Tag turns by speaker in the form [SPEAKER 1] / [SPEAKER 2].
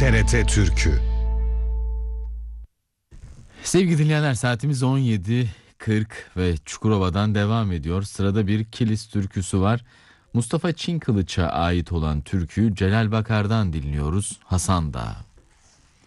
[SPEAKER 1] TRT Türkü.
[SPEAKER 2] Sevgili dinleyenler, saatimiz 17.40 ve Çukurova'dan devam ediyor. Sırada bir Kilis türküsü var. Mustafa Çinkılıç'a ait olan türküyü Celal Bakar'dan dinliyoruz. Hasan Dağı.